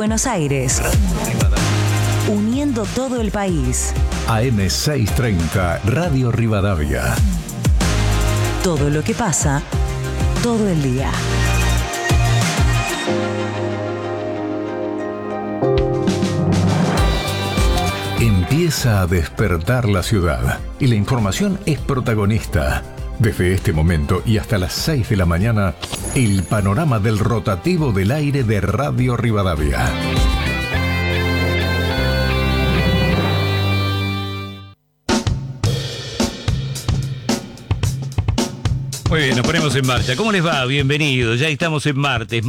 Buenos Aires. Uniendo todo el país. AM630, Radio Rivadavia. Todo lo que pasa, todo el día. Empieza a despertar la ciudad y la información es protagonista. Desde este momento y hasta las 6 de la mañana, el panorama del rotativo del aire de Radio Rivadavia. Muy bien, nos ponemos en marcha. ¿Cómo les va? Bienvenidos. Ya estamos en martes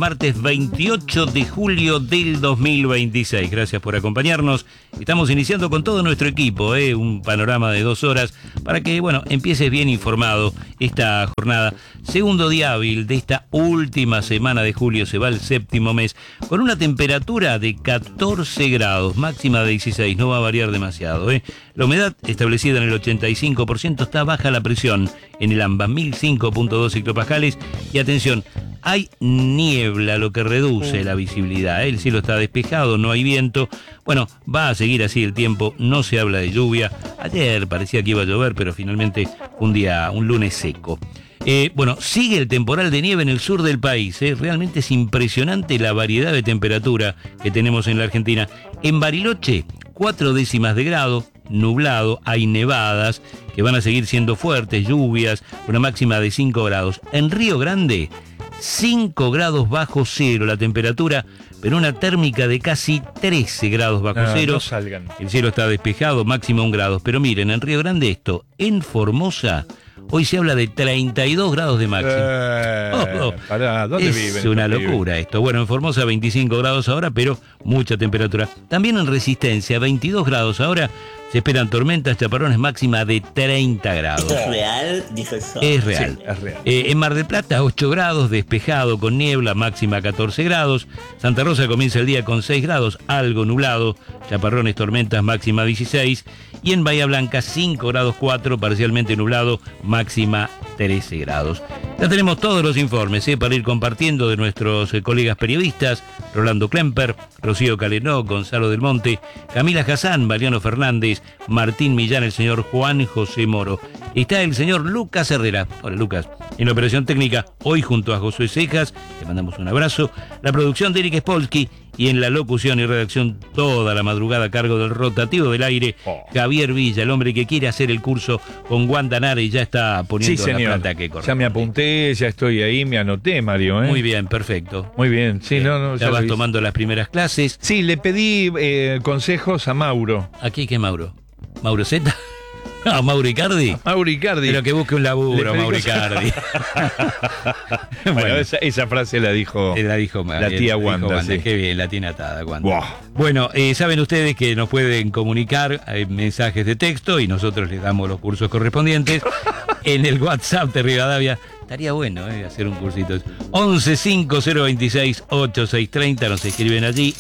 28 de julio del 2026. Gracias por acompañarnos. Estamos iniciando con todo nuestro equipo, un panorama de 2 horas para que, empieces bien informado esta jornada. Segundo día hábil de esta última semana de julio, se va el 7º mes, con una temperatura de 14 grados, máxima de 16, no va a variar demasiado. La humedad establecida en el 85%, está baja la presión en el AMBA, 1005.2 hectopascales. Y atención, hay niebla, lo que reduce la visibilidad. El cielo está despejado, no hay viento. Va a seguir así el tiempo, no se habla de lluvia. Ayer parecía que iba a llover, pero finalmente un lunes seco. Sigue el temporal de nieve en el sur del país. Realmente es impresionante la variedad de temperatura que tenemos en la Argentina. En Bariloche, 4 décimas de grado, nublado, hay nevadas que van a seguir siendo fuertes, lluvias, una máxima de 5 grados. En Río Grande, 5 grados bajo cero la temperatura, pero una térmica de casi 13 grados bajo cero. No salgan. El cielo está despejado, máximo 1 grado. Pero miren, en Río Grande en Formosa, hoy se habla de 32 grados de máximo. ¿Dónde es viven? Una locura esto. En Formosa 25 grados ahora, pero mucha temperatura. También en Resistencia, 22 grados ahora. Se esperan tormentas, chaparrones, máxima de 30 grados. ¿Es real? Dijo eso. Es real. Sí, es real. En Mar del Plata, 8 grados, despejado con niebla, máxima 14 grados. Santa Rosa comienza el día con 6 grados, algo nublado. Chaparrones, tormentas, máxima 16. Y en Bahía Blanca, 5 grados 4, parcialmente nublado, máxima 13 grados. Ya tenemos todos los informes para ir compartiendo de nuestros colegas periodistas: Rolando Klemper, Rocío Calenó, Gonzalo del Monte, Camila Hassan, Mariano Fernández, Martín Millán, el señor Juan José Moro. Está el señor Lucas Herrera. Hola, Lucas. En la operación técnica, hoy junto a Josué Cejas, le mandamos un abrazo. La producción de Eric Spolsky. Y en la locución y redacción toda la madrugada a cargo del rotativo del aire, Javier Villa, el hombre que quiere hacer el curso con Wanda Nara y ya está poniendo la plata que corre. Ya me apunté, ya estoy ahí, me anoté, Mario. Muy bien, perfecto. Muy bien, sí, ya vas tomando las primeras clases. Sí, le pedí consejos a Mauro. ¿Aquí qué Mauro? ¿Mauro Z? ¿A Mauro Icardi? Mauro Icardi. Pero que busque un laburo, Mauro Icardi. Bueno, esa frase la dijo la tía Wanda. Sí. Qué bien, la tiene atada, Wanda. Wow. Saben ustedes que nos pueden comunicar mensajes de texto y nosotros les damos los cursos correspondientes en el WhatsApp de Rivadavia. Estaría bueno hacer un cursito. 1150268630, nos escriben allí,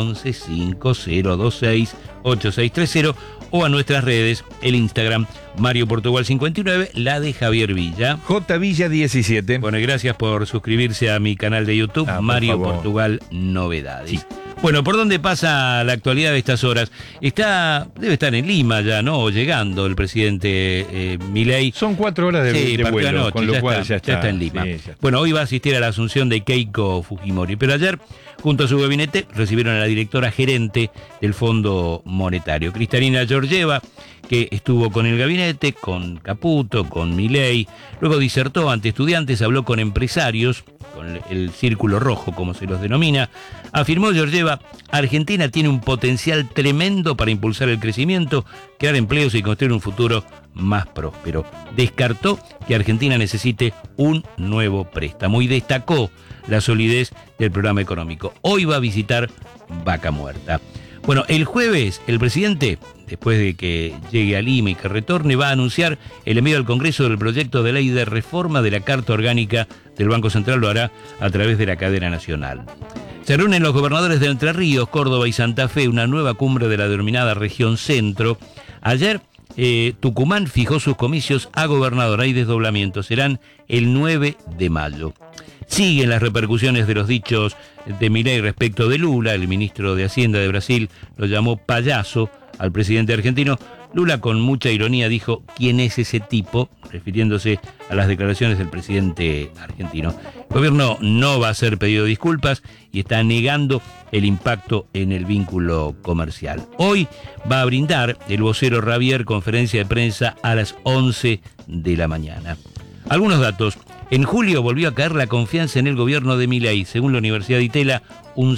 1150268630, o a nuestras redes, el Instagram Mario Portugal 59, la de Javier Villa. J Villa 17. Bueno, y gracias por suscribirse a mi canal de YouTube, Mario Portugal Novedades. Sí. Bueno, ¿por dónde pasa la actualidad de estas horas? Debe estar en Lima ya, ¿no? Llegando el presidente Milei. Son 4 horas de vuelo, anoche, con lo cual ya está en Lima. Sí, bueno, hoy va a asistir a la asunción de Keiko Fujimori, pero ayer, junto a su gabinete, recibieron a la directora gerente del Fondo Monetario, Kristalina Georgieva, que estuvo con el gabinete, con Caputo, con Milei, luego disertó ante estudiantes, habló con empresarios, con el Círculo Rojo, como se los denomina. Afirmó Georgieva, Argentina tiene un potencial tremendo para impulsar el crecimiento, crear empleos y construir un futuro más próspero. Descartó que Argentina necesite un nuevo préstamo y destacó la solidez del programa económico. Hoy va a visitar Vaca Muerta. Bueno, el jueves el presidente, después de que llegue a Lima y que retorne, va a anunciar el envío al Congreso del proyecto de ley de reforma de la Carta Orgánica del Banco Central. Lo hará a través de la cadena nacional. Se reúnen los gobernadores de Entre Ríos, Córdoba y Santa Fe, una nueva cumbre de la denominada Región Centro. Ayer Tucumán fijó sus comicios a gobernador. Hay desdoblamientos, serán el 9 de mayo. Siguen las repercusiones de los dichos de Milei respecto de Lula. El ministro de Hacienda de Brasil lo llamó payaso al presidente argentino. Lula, con mucha ironía, dijo: ¿quién es ese tipo?, refiriéndose a las declaraciones del presidente argentino. El gobierno no va a hacer pedido de disculpas y está negando el impacto en el vínculo comercial. Hoy va a brindar el vocero Javier conferencia de prensa a las 11 de la mañana. Algunos datos. En julio volvió a caer la confianza en el gobierno de Milei. Según la Universidad de Itela, un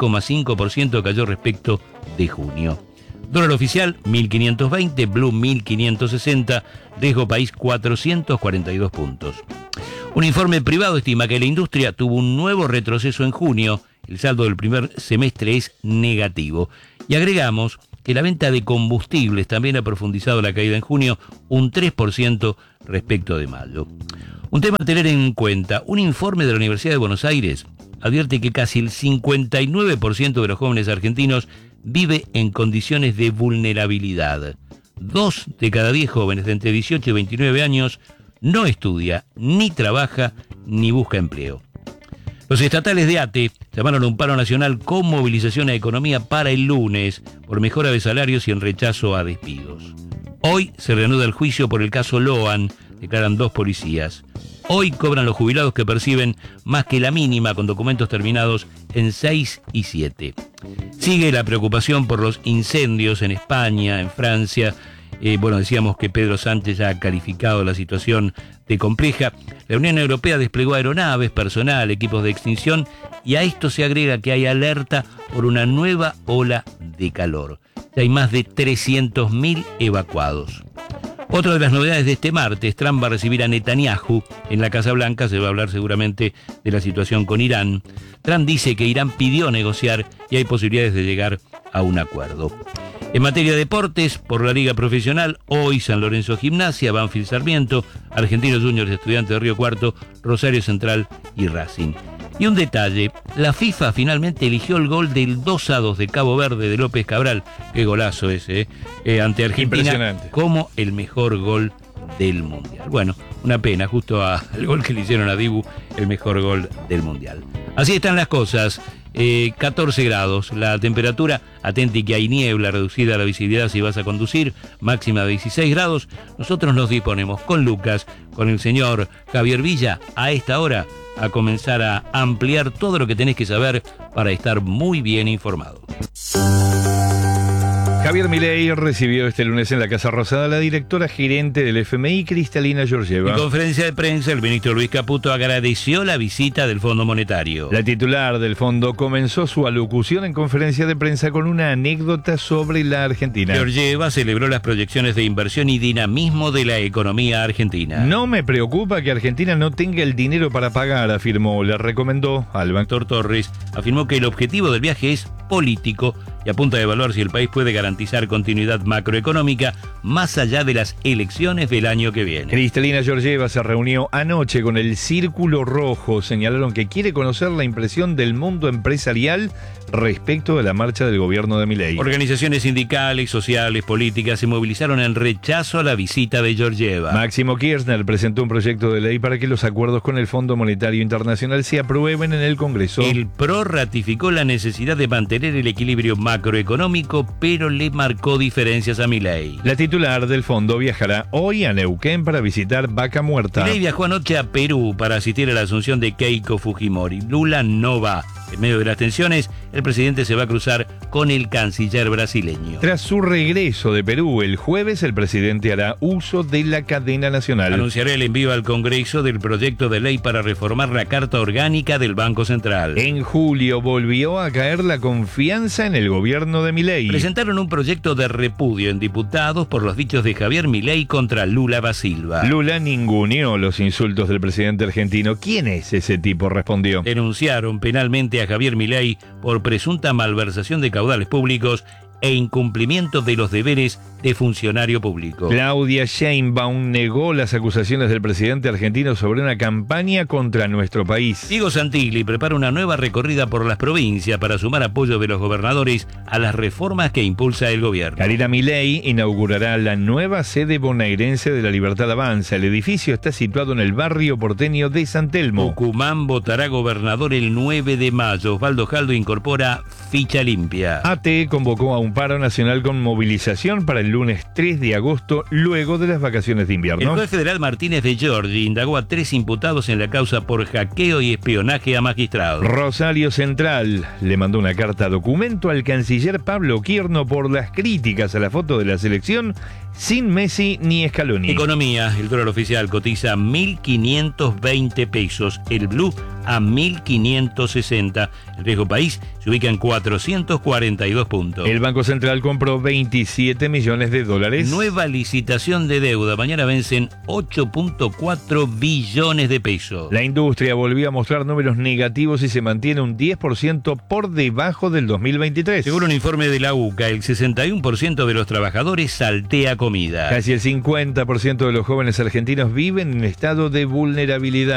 6,5% cayó respecto de junio. Dólar oficial 1.520, Blue 1.560, riesgo país 442 puntos. Un informe privado estima que la industria tuvo un nuevo retroceso en junio. El saldo del primer semestre es negativo. Y agregamos que la venta de combustibles también ha profundizado la caída en junio, un 3% respecto de mayo. Un tema a tener en cuenta: un informe de la Universidad de Buenos Aires advierte que casi el 59% de los jóvenes argentinos vive en condiciones de vulnerabilidad. 2 de cada 10 jóvenes de entre 18 y 29 años no estudia, ni trabaja, ni busca empleo. Los estatales de ATE llamaron a un paro nacional con movilización a economía para el lunes por mejora de salarios y en rechazo a despidos. Hoy se reanuda el juicio por el caso Loan, declaran 2 policías. Hoy cobran los jubilados que perciben más que la mínima, con documentos terminados en 6 y 7. Sigue la preocupación por los incendios en España, en Francia. Decíamos que Pedro Sánchez ya ha calificado la situación de compleja. La Unión Europea desplegó aeronaves, personal, equipos de extinción, y a esto se agrega que hay alerta por una nueva ola de calor. Ya hay más de 300.000 evacuados. Otra de las novedades de este martes: Trump va a recibir a Netanyahu en la Casa Blanca. Se va a hablar seguramente de la situación con Irán. Trump dice que Irán pidió negociar y hay posibilidades de llegar a un acuerdo. En materia de deportes, por la Liga Profesional, hoy San Lorenzo Gimnasia, Banfield Sarmiento, Argentinos Juniors, Estudiantes de Río Cuarto, Rosario Central y Racing. Y un detalle: la FIFA finalmente eligió el gol del 2-2 de Cabo Verde de López Cabral, qué golazo ese, ante Argentina, como el mejor gol del Mundial. Bueno, una pena, justo al gol que le hicieron a Dibu, el mejor gol del Mundial. Así están las cosas. 14 grados la temperatura. Atente que hay niebla, reducida la visibilidad si vas a conducir, máxima de 16 grados. Nosotros nos disponemos con Lucas, con el señor Javier Villa, a esta hora a comenzar a ampliar todo lo que tenés que saber para estar muy bien informado. Javier Milei recibió este lunes en la Casa Rosada a la directora gerente del FMI, Kristalina Georgieva. En conferencia de prensa, el ministro Luis Caputo agradeció la visita del Fondo Monetario. La titular del fondo comenzó su alocución en conferencia de prensa con una anécdota sobre la Argentina. Georgieva celebró las proyecciones de inversión y dinamismo de la economía argentina. No me preocupa que Argentina no tenga el dinero para pagar, afirmó. Le recomendó al Banco Torres. Afirmó que el objetivo del viaje es político y apunta a evaluar si el país puede garantizar continuidad macroeconómica más allá de las elecciones del año que viene. Kristalina Georgieva se reunió anoche con el Círculo Rojo. Señalaron que quiere conocer la impresión del mundo empresarial respecto de la marcha del gobierno de Milei. Organizaciones sindicales, sociales, políticas se movilizaron en rechazo a la visita de Georgieva. Máximo Kirchner presentó un proyecto de ley para que los acuerdos con el Fondo Monetario Internacional se aprueben en el Congreso. El PRO ratificó la necesidad de mantener el equilibrio macroeconómico, pero le marcó diferencias a Milei. La titular del fondo viajará hoy a Neuquén para visitar Vaca Muerta. Milei viajó anoche a Perú para asistir a la asunción de Keiko Fujimori. Lula no va. En medio de las tensiones, el presidente se va a cruzar con el canciller brasileño. Tras su regreso de Perú el jueves, el presidente hará uso de la cadena nacional. Anunciará el envío al Congreso del proyecto de ley para reformar la Carta Orgánica del Banco Central. En julio volvió a caer la confianza en el gobierno de Milei. Presentaron un proyecto de repudio en diputados por los dichos de Javier Milei contra Lula da Silva. Lula ninguneó los insultos del presidente argentino. ¿Quién es ese tipo?, respondió. Denunciaron penalmente a Javier Milei por presunta malversación de caudales públicos e incumplimiento de los deberes de funcionario público. Claudia Sheinbaum negó las acusaciones del presidente argentino sobre una campaña contra nuestro país. Diego Santilli prepara una nueva recorrida por las provincias para sumar apoyo de los gobernadores a las reformas que impulsa el gobierno. Karina Milei inaugurará la nueva sede bonaerense de La Libertad Avanza. El edificio está situado en el barrio porteño de San Telmo. Tucumán votará gobernador el 9 de mayo. Osvaldo Jaldo incorpora ficha limpia. ATE convocó a un paro nacional con movilización para el lunes 3 de agosto, luego de las vacaciones de El invierno. juez federal Martínez de Giorgi indagó a 3 imputados en la causa por hackeo y espionaje a magistrados. Rosario Central le mandó una carta documento al canciller Pablo Quierno por las críticas a la foto de la selección sin Messi ni Scaloni. Economía, el dólar oficial cotiza 1.520 pesos, el blue a 1.560. El riesgo país se ubica en 442 puntos. El Banco Central compró 27 millones de dólares. Nueva licitación de deuda. Mañana vencen 8.4 billones de pesos. La industria volvió a mostrar números negativos y se mantiene un 10% por debajo del 2023. Según un informe de la UCA, el 61% de los trabajadores saltea comida. Casi el 50% de los jóvenes argentinos viven en estado de vulnerabilidad.